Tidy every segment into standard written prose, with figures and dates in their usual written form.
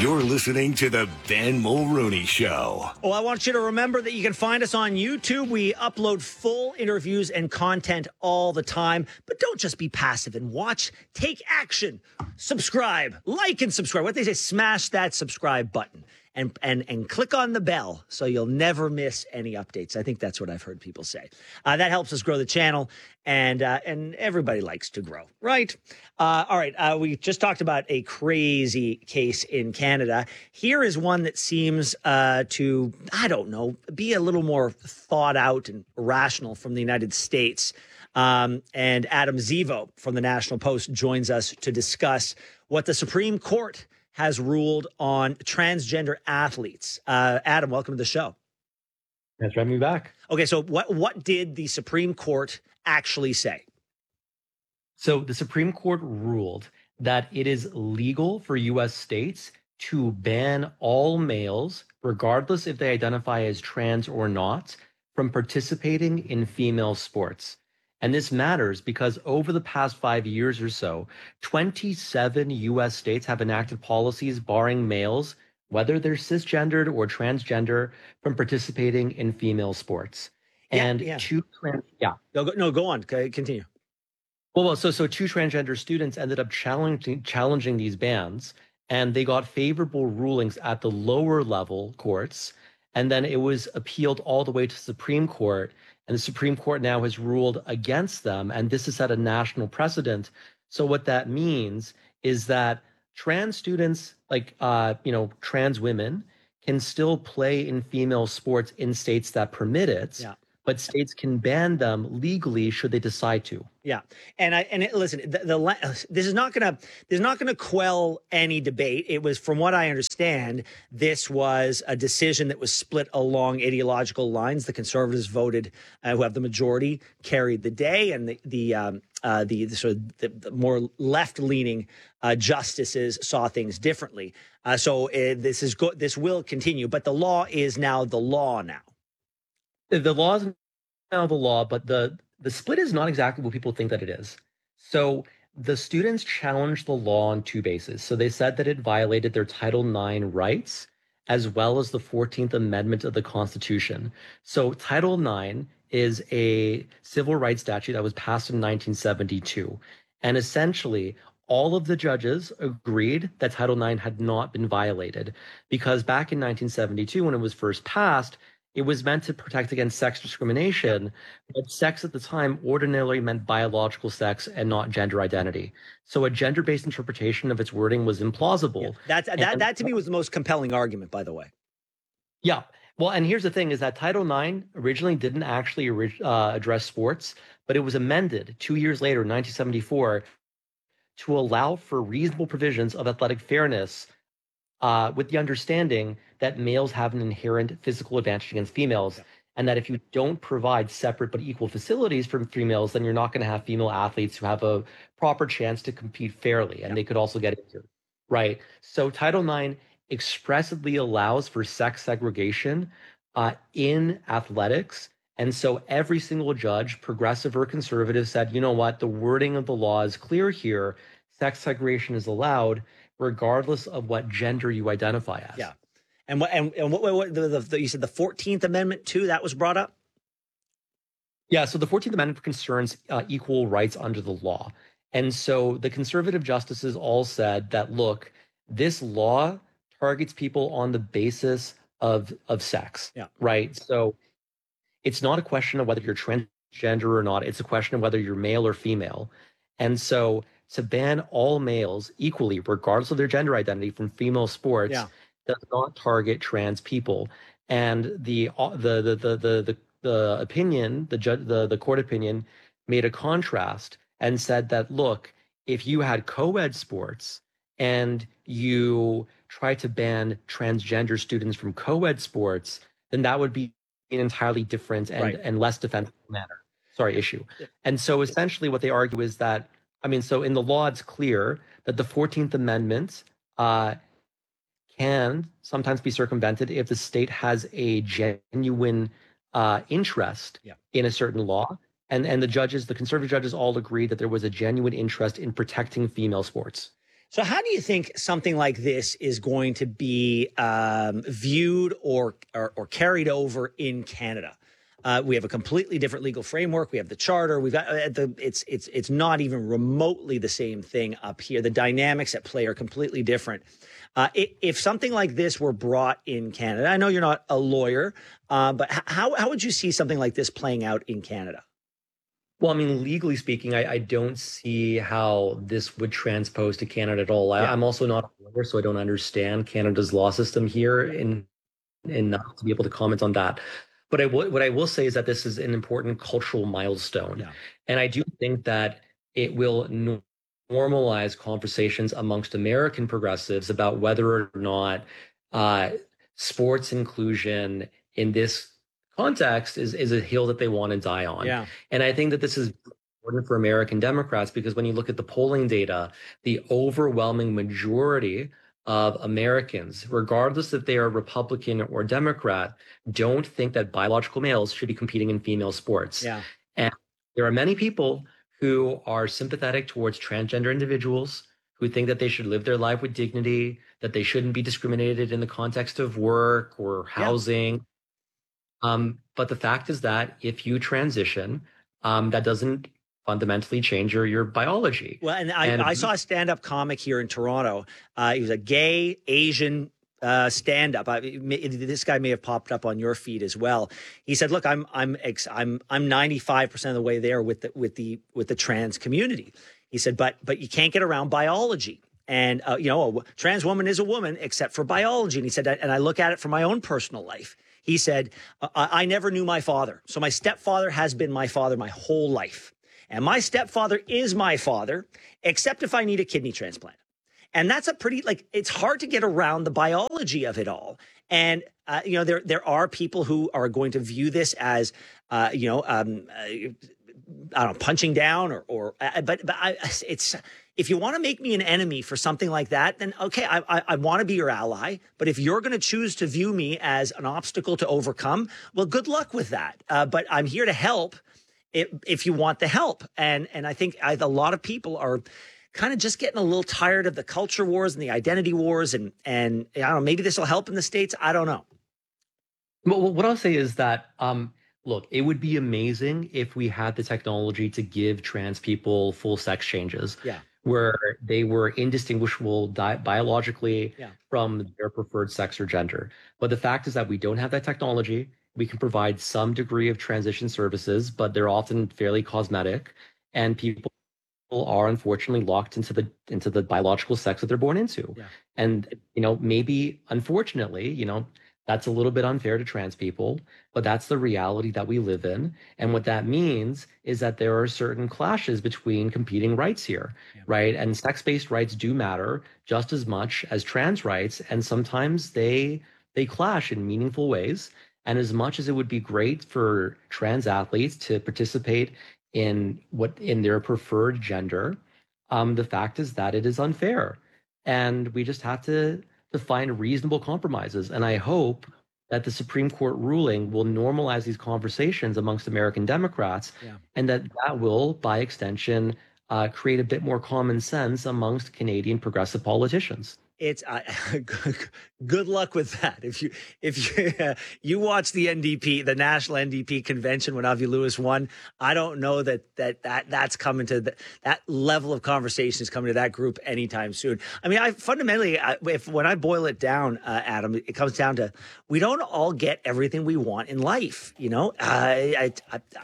You're listening to the Ben Mulrooney Show. Oh, I want you to remember that you can find us on YouTube. We upload full interviews and content all the time. But don't just be passive and watch. Take action. Subscribe. Like and subscribe. What they say, smash that subscribe button. And click on the bell so you'll never miss any updates. I think that's what I've heard people say. That helps us grow the channel, and everybody likes to grow, right? All right, we just talked about a crazy case in Canada. Here is one that seems to, I don't know, be a little more thought out and rational from the United States. And Adam Zivo from the National Post joins us to discuss what the Supreme Court has ruled on transgender athletes. Adam, welcome to the show. Thanks for having me back. Okay, so what did the Supreme Court actually say? So the Supreme Court ruled that it is legal for U.S. states to ban all males, regardless if they identify as trans or not, from participating in female sports. And this matters because over the past 5 years or so, 27 U.S. states have enacted policies barring males, whether they're cisgendered or transgender, from participating in female sports. Go on. Continue. So two transgender students ended up challenging these bans, and they got favorable rulings at the lower level courts. And then it was appealed all the way to the Supreme Court. And the Supreme Court now has ruled against them, and this has set a national precedent. So what that means is that trans students, like trans women, can still play in female sports in states that permit it, but states can ban them legally should they decide to. Yeah, listen, this is not gonna quell any debate. It was, from what I understand, this was a decision that was split along ideological lines. The Conservatives voted, who have the majority, carried the day, and the more left-leaning justices saw things differently. This will continue, but the law is now the law now. The law is now the law, but the split is not exactly what people think that it is. So the students challenged the law on two bases. So they said that it violated their Title IX rights, as well as the 14th Amendment of the Constitution. So Title IX is a civil rights statute that was passed in 1972. And essentially, all of the judges agreed that Title IX had not been violated, because back in 1972, when it was first passed, it was meant to protect against sex discrimination, but sex at the time ordinarily meant biological sex and not gender identity. So a gender-based interpretation of its wording was implausible. Yeah, that to me was the most compelling argument, by the way. Yeah. Well, and here's the thing, is that Title IX originally didn't actually address sports, but it was amended 2 years later, 1974, to allow for reasonable provisions of athletic fairness, with the understanding that males have an inherent physical advantage against females, and that if you don't provide separate but equal facilities for females, then you're not going to have female athletes who have a proper chance to compete fairly, and they could also get injured, right? So Title IX expressly allows for sex segregation in athletics, and so every single judge, progressive or conservative, said, you know what, the wording of the law is clear here. Sex segregation is allowed, regardless of what gender you identify as. Yeah. And what you said the 14th Amendment too, that was brought up? Yeah, so the 14th Amendment concerns equal rights under the law. And so the conservative justices all said that, look, this law targets people on the basis of sex, right? So it's not a question of whether you're transgender or not. It's a question of whether you're male or female. And so to ban all males equally, regardless of their gender identity, from female sports does not target trans people. And the opinion, the court opinion, made a contrast and said that, look, if you had co-ed sports and you try to ban transgender students from co-ed sports, then that would be an entirely different and less defensible issue. And so essentially what they argue is that, so in the law, it's clear that the 14th Amendment can sometimes be circumvented if the state has a genuine interest in a certain law. And the judges, the conservative judges, all agreed that there was a genuine interest in protecting female sports. So how do you think something like this is going to be viewed or carried over in Canada? We have a completely different legal framework. We have the charter. We've got it's not even remotely the same thing up here. The dynamics at play are completely different. If something like this were brought in Canada, I know you're not a lawyer, but how would you see something like this playing out in Canada? Well, I mean, legally speaking, I don't see how this would transpose to Canada at all. I'm also not a lawyer, so I don't understand Canada's law system here, and not to be able to comment on that. But what I will say is that this is an important cultural milestone. Yeah. And I do think that it will normalize conversations amongst American progressives about whether or not sports inclusion in this context is a hill that they want to die on. Yeah. And I think that this is important for American Democrats because when you look at the polling data, the overwhelming majority of Americans, regardless if they are Republican or Democrat, don't think that biological males should be competing in female sports. Yeah. And there are many people who are sympathetic towards transgender individuals, who think that they should live their life with dignity, that they shouldn't be discriminated in the context of work or housing. But the fact is that if you transition, that doesn't fundamentally change your biology. Well, and I saw a stand-up comic here in Toronto. He was a gay Asian stand-up. This guy may have popped up on your feed as well. He said, "Look, I'm 95% of the way there with the trans community." He said, "But you can't get around biology." And a trans woman is a woman except for biology. And he said, and I look at it from my own personal life. He said, I never knew my father. So my stepfather has been my father my whole life. And my stepfather is my father, except if I need a kidney transplant. And that's it's hard to get around the biology of it all. And, there are people who are going to view this as, I don't know, punching down but it's, if you want to make me an enemy for something like that, then okay, I want to be your ally. But if you're going to choose to view me as an obstacle to overcome, well, good luck with that. But I'm here to help if you want the help. And I think a lot of people are kind of just getting a little tired of the culture wars and the identity wars. And I don't know, maybe this will help in the States. I don't know. Well, what I'll say is that, look, it would be amazing if we had the technology to give trans people full sex changes. Yeah. Where they were indistinguishable biologically from their preferred sex or gender. But the fact is that we don't have that technology. We can provide some degree of transition services, but they're often fairly cosmetic, and people are unfortunately locked into the biological sex that they're born into. Yeah. And maybe unfortunately, that's a little bit unfair to trans people, but that's the reality that we live in. And what that means is that there are certain clashes between competing rights here, right? And sex-based rights do matter just as much as trans rights. And sometimes they clash in meaningful ways. And as much as it would be great for trans athletes to participate in their preferred gender, the fact is that it is unfair. And we just have to find reasonable compromises. And I hope that the Supreme Court ruling will normalize these conversations amongst American Democrats, and that will, by extension, create a bit more common sense amongst Canadian progressive politicians. It's good luck with that. If you watch the NDP, the National NDP convention when Avi Lewis won, I don't know that's coming to that level of conversation is coming to that group anytime soon. I mean, when I boil it down, Adam, it comes down to we don't all get everything we want in life. I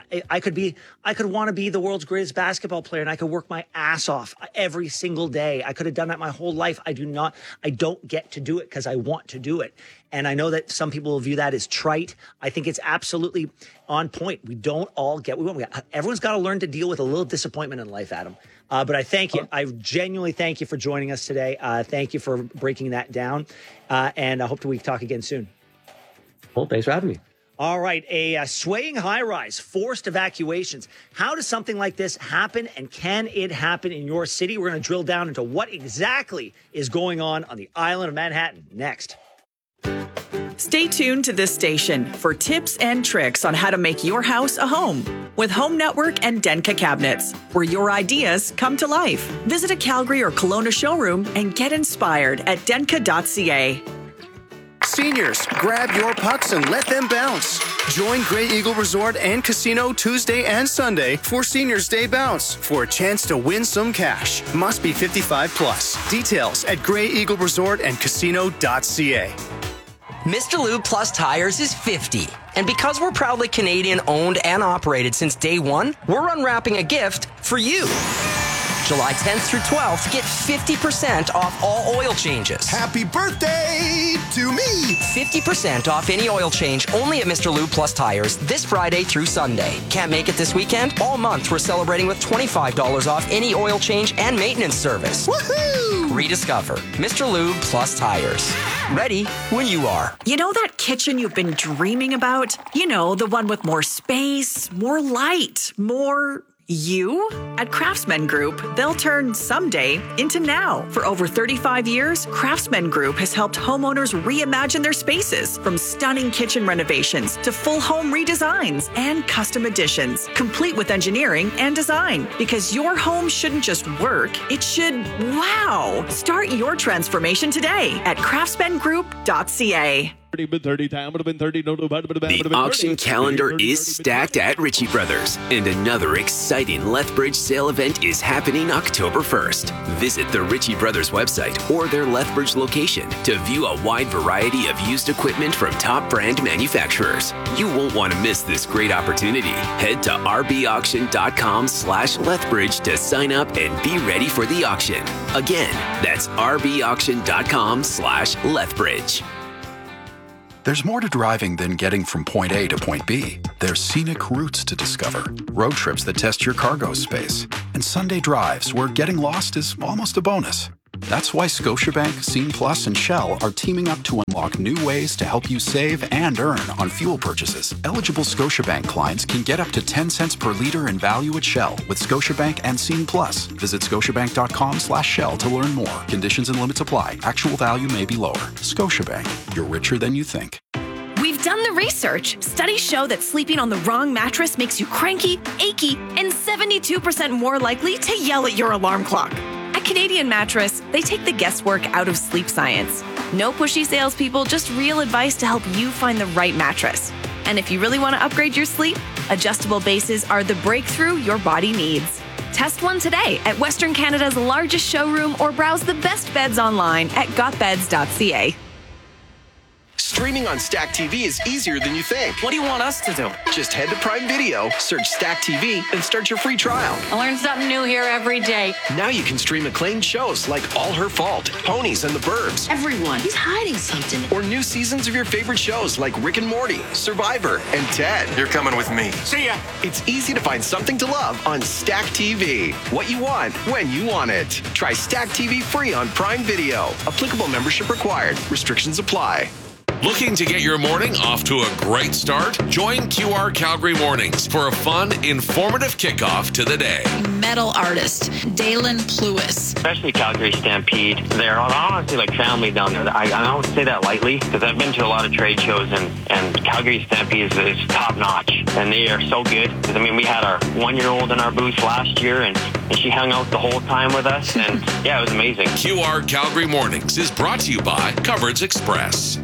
could want to be the world's greatest basketball player, and I could work my ass off every single day. I could have done that my whole life. I don't get to do it because I want to do it. And I know that some people will view that as trite. I think it's absolutely on point. We don't all get what we want. Everyone's got to learn to deal with a little disappointment in life, Adam. But I thank you. I genuinely thank you for joining us today. Thank you for breaking that down. And I hope we can talk again soon. Well, thanks for having me. All right, a swaying high-rise, forced evacuations. How does something like this happen, and can it happen in your city? We're going to drill down into what exactly is going on the island of Manhattan next. Stay tuned to this station for tips and tricks on how to make your house a home with Home Network and Denka Cabinets, where your ideas come to life. Visit a Calgary or Kelowna showroom and get inspired at denka.ca. Seniors, grab your pucks and let them bounce. Join Grey Eagle Resort and Casino Tuesday and Sunday for Seniors Day Bounce for a chance to win some cash. Must be 55 plus. Details at Grey Eagle Resort and Casino.ca. Mr. Lube Plus Tires is 50. And because we're proudly Canadian owned and operated since day one, we're unwrapping a gift for you. July 10th through 12th, get 50% off all oil changes. Happy birthday to me! 50% off any oil change only at Mr. Lube Plus Tires this Friday through Sunday. Can't make it this weekend? All month we're celebrating with $25 off any oil change and maintenance service. Woohoo! Rediscover Mr. Lube Plus Tires. Ready when you are. You know that kitchen you've been dreaming about? You know, the one with more space, more light, more... You? At Craftsman Group, they'll turn someday into now. For over 35 years, Craftsman Group has helped homeowners reimagine their spaces, from stunning kitchen renovations to full home redesigns and custom additions, complete with engineering and design. Because your home shouldn't just work, it should wow. Start your transformation today at craftsmangroup.ca. The auction calendar is stacked at Ritchie Brothers, and another exciting Lethbridge sale event is happening October 1st. Visit the Ritchie Brothers website or their Lethbridge location to view a wide variety of used equipment from top brand manufacturers. You won't want to miss this great opportunity. Head to rbauction.com/Lethbridge to sign up and be ready for the auction. Again, that's rbauction.com/Lethbridge. There's more to driving than getting from point A to point B. There's scenic routes to discover, road trips that test your cargo space, and Sunday drives where getting lost is almost a bonus. That's why Scotiabank, Scene Plus, and Shell are teaming up to unlock new ways to help you save and earn on fuel purchases. Eligible Scotiabank clients can get up to 10 cents per liter in value at Shell with Scotiabank and Scene Plus. Visit scotiabank.com/Shell to learn more. Conditions and limits apply. Actual value may be lower. Scotiabank, you're richer than you think. We've done the research. Studies show that sleeping on the wrong mattress makes you cranky, achy, and 72% more likely to yell at your alarm clock. At Canadian Mattress, they take the guesswork out of sleep science. No pushy salespeople, just real advice to help you find the right mattress. And if you really want to upgrade your sleep, adjustable bases are the breakthrough your body needs. Test one today at Western Canada's largest showroom or browse the best beds online at gotbeds.ca. Streaming on Stack TV is easier than you think. What do you want us to do? Just head to Prime Video, search Stack TV, and start your free trial. I learn something new here every day. Now you can stream acclaimed shows like All Her Fault, Ponies and the Burbs. Everyone, he's hiding something. Or new seasons of your favorite shows like Rick and Morty, Survivor, and Ted. You're coming with me. See ya! It's easy to find something to love on Stack TV. What you want, when you want it. Try Stack TV free on Prime Video. Applicable membership required. Restrictions apply. Looking to get your morning off to a great start? Join QR Calgary Mornings for a fun, informative kickoff to the day. Metal artist, Dalen Plewis. Especially Calgary Stampede. They're honestly like family down there. I don't say that lightly because I've been to a lot of trade shows and Calgary Stampede is top notch. And they are so good. Because, I mean, we had our 1-year-old in our booth last year and she hung out the whole time with us. And yeah, it was amazing. QR Calgary Mornings is brought to you by Coverage Express.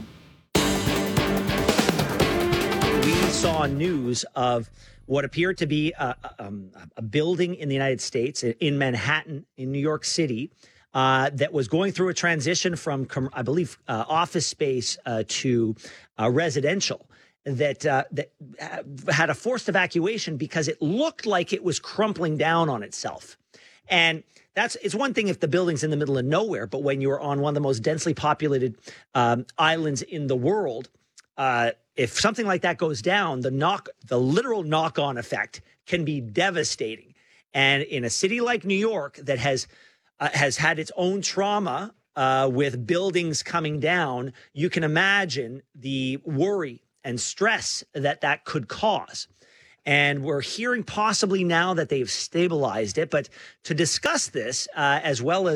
Saw news of what appeared to be a building in the United States, in Manhattan, in New York City, that was going through a transition from, I believe, office space to residential. That had a forced evacuation because it looked like it was crumpling down on itself. And it's one thing if the building's in the middle of nowhere, but when you're on one of the most densely populated islands in the world, if something like that goes down, the literal knock-on effect can be devastating. And in a city like New York that has had its own trauma with buildings coming down, you can imagine the worry and stress that could cause. And we're hearing possibly now that they've stabilized it. But to discuss this, as well as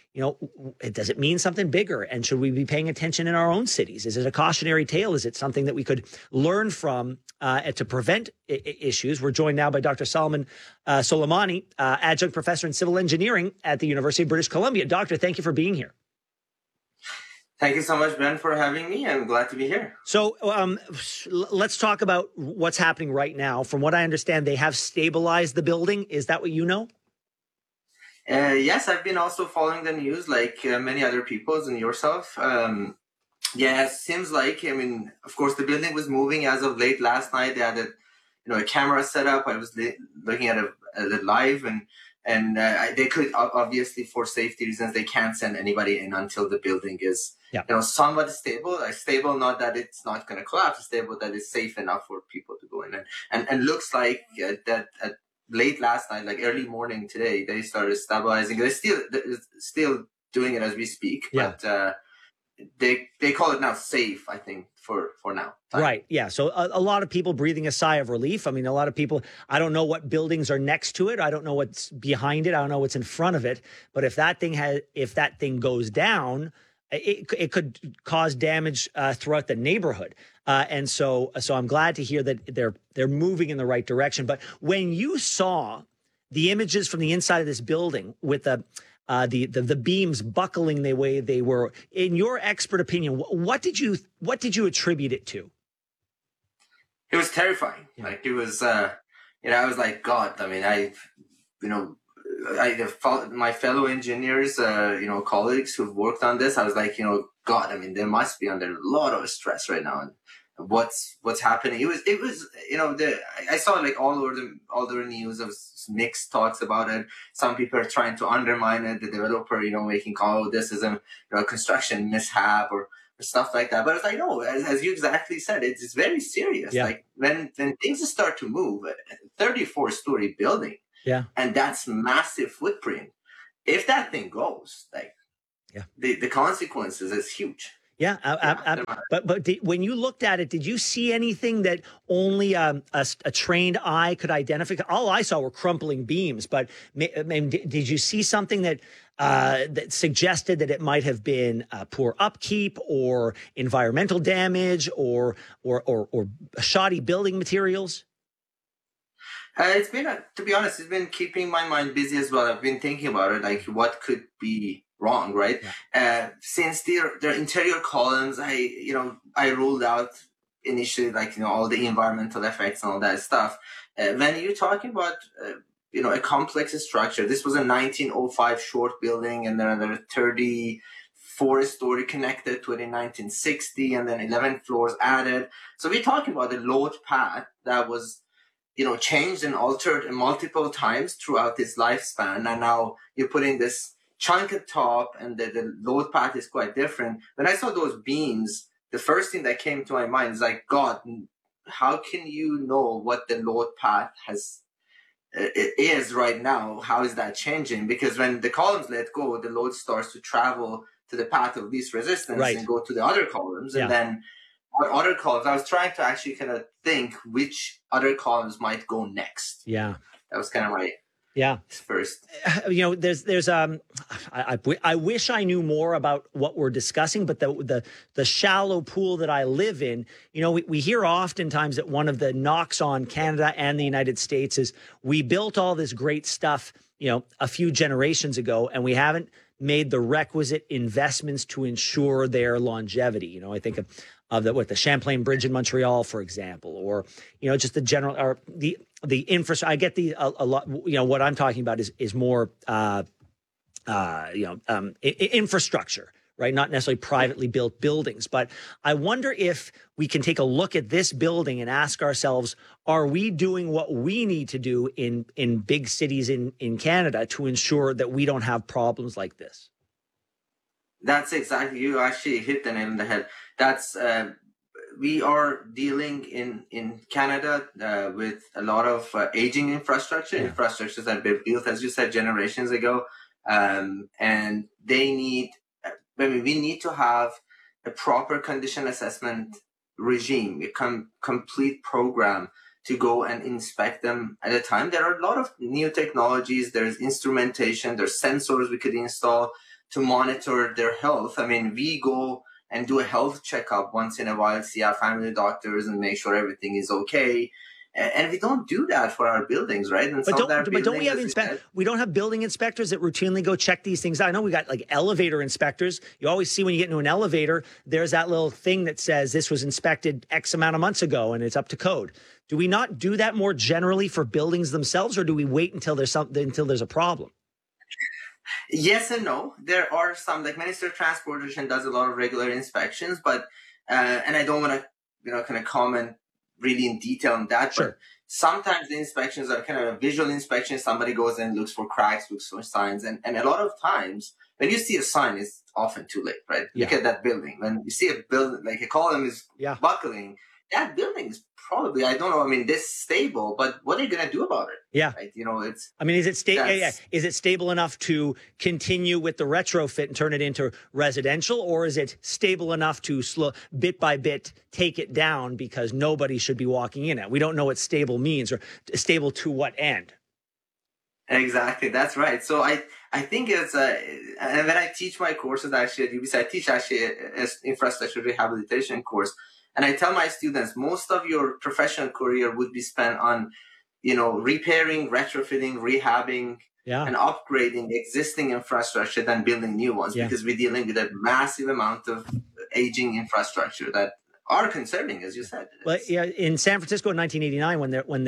does it mean something bigger? And should we be paying attention in our own cities? Is it a cautionary tale? Is it something that we could learn from to prevent issues? We're joined now by Dr. Salman Soleimani, adjunct professor in civil engineering at the University of British Columbia. Doctor, thank you for being here. Thank you so much, Ben, for having me. I'm glad to be here. So let's talk about what's happening right now. From what I understand, they have stabilized the building. Is that what you know? Yes, I've been also following the news like many other people and yourself. It seems like, of course, the building was moving as of late last night. They had a camera set up. I was looking at it live, and they could, obviously, for safety reasons, they can't send anybody in until the building is somewhat stable. Stable, not that it's not going to collapse, stable that it's safe enough for people to go in. And looks like that late last night, like early morning today, they started stabilizing. They're still doing it as we speak, but they call it now safe, I think, for now. Right. Yeah. So a lot of people breathing a sigh of relief. I mean, a lot of people, I don't know what buildings are next to it. I don't know what's behind it. I don't know what's in front of it. But if that thing goes down, it could cause damage throughout the neighborhood. And so I'm glad to hear that they're moving in the right direction. But when you saw the images from the inside of this building with the beams buckling the way they were, in your expert opinion, what did you attribute it to? It was terrifying. Yeah. Like it was, I was like, God. I mean, my fellow engineers, colleagues who've worked on this, I was like, God, I mean, they must be under a lot of stress right now. And what's happening? It was, I saw like all over the news of mixed thoughts about it. Some people are trying to undermine it. The developer, making this is a construction mishap or stuff like that. But it's like, no, as you exactly said, it's very serious. Yeah. Like when things start to move, a 34-story building. Yeah. And that's massive footprint. If that thing goes, the consequences is huge. Yeah. But when you looked at it, did you see anything that only a trained eye could identify? All I saw were crumpling beams. But did you see something that suggested that it might have been poor upkeep or environmental damage or shoddy building materials? It's been, to be honest, it's been keeping my mind busy as well. I've been thinking about it, like what could be wrong, right? Yeah. Since their interior columns, I ruled out initially, all the environmental effects and all that stuff. When you're talking about, a complex structure, this was a 1905 short building, and then another 34-story connected to it in 1960, and then 11 floors added. So we're talking about a load path that was changed and altered multiple times throughout its lifespan. And now you're putting this chunk at top and the load path is quite different. When I saw those beams, the first thing that came to my mind is like, God, how can you know what the load path is right now? How is that changing? Because when the columns let go, the load starts to travel to the path of least resistance and go to the other columns. Yeah. And then what other columns? I was trying to actually kind of think which other columns might go next. Yeah. That was kind of my first. There's I wish I knew more about what we're discussing, but the shallow pool that I live in, we hear oftentimes that one of the knocks on Canada and the United States is we built all this great stuff, a few generations ago, and we haven't made the requisite investments to ensure their longevity. I think of the Champlain Bridge in Montreal, for example, or just the general or the infrastructure. I get a lot. What I'm talking about is more infrastructure, right? Not necessarily privately built buildings, but I wonder if we can take a look at this building and ask ourselves: are we doing what we need to do in big cities in Canada to ensure that we don't have problems like this? That's exactly, you actually hit the nail on the head. That's, we are dealing in Canada with a lot of aging infrastructure, infrastructures that were built, as you said, generations ago. And they need, we need to have a proper condition assessment regime, a complete program to go and inspect them at a time. There are a lot of new technologies. There's instrumentation, there's sensors we could install to monitor their health. I mean, we go and do a health checkup once in a while, see our family doctors and make sure everything is okay. And we don't do that for our buildings, right? And but don't we have we don't have building inspectors that routinely go check these things out? I know we got like elevator inspectors. You always see when you get into an elevator, there's that little thing that says this was inspected X amount of months ago and it's up to code. Do we not do that more generally for buildings themselves, or do we wait until there's a problem? Yes and no. There are some, like Minister of Transportation does a lot of regular inspections, but and I don't want to kind of comment really in detail on that. Sure. But sometimes the inspections are kind of a visual inspection. Somebody goes and looks for cracks, looks for signs, and a lot of times when you see a sign, it's often too late, right? Yeah. Look at that building. When you see a building, like a column is buckling, that building is probably, I don't know, I mean, this stable, but what are you going to do about it? Yeah. Right? You know, it's... I mean, is it stable enough to continue with the retrofit and turn it into residential, or is it stable enough to bit by bit take it down because nobody should be walking in it? We don't know what stable means, or stable to what end. Exactly. That's right. So I think it's, and when I teach my courses actually at UBC, I teach actually an infrastructure rehabilitation course. And I tell my students, most of your professional career would be spent on, repairing, retrofitting, rehabbing, and upgrading existing infrastructure than building new ones, because we're dealing with a massive amount of aging infrastructure that are concerning, as you said. Well, yeah, in San Francisco in 1989, when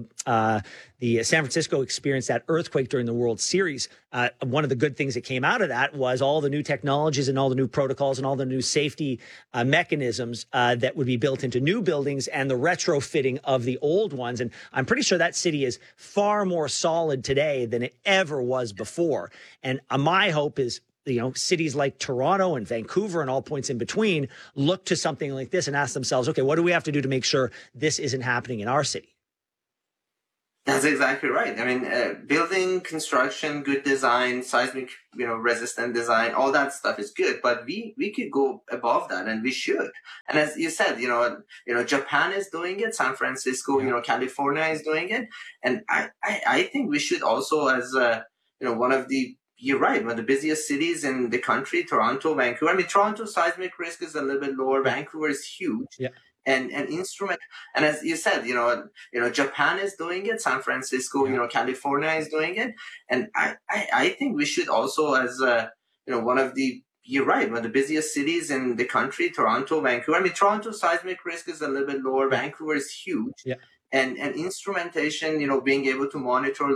the San Francisco experienced that earthquake during the World Series, one of the good things that came out of that was all the new technologies and all the new protocols and all the new safety mechanisms that would be built into new buildings and the retrofitting of the old ones. And I'm pretty sure that city is far more solid today than it ever was before. And my hope is, cities like Toronto and Vancouver and all points in between look to something like this and ask themselves, okay, what do we have to do to make sure this isn't happening in our city? That's exactly right. I mean, building, construction, good design, seismic, resistant design, all that stuff is good, but we could go above that, and we should. And as you said, Japan is doing it, San Francisco, California is doing it. And I think we should also, as, one of the, you're right, one of the busiest cities in the country, Toronto, Vancouver. I mean, Toronto's seismic risk is a little bit lower. Vancouver is huge. Yeah. And instrument, and as you said, Japan is doing it, San Francisco, California is doing it. And I think we should also, as, one of the, you're right, one of the busiest cities in the country, Toronto, Vancouver. I mean, Toronto's seismic risk is a little bit lower. Vancouver is huge. Yeah. And instrumentation, being able to monitor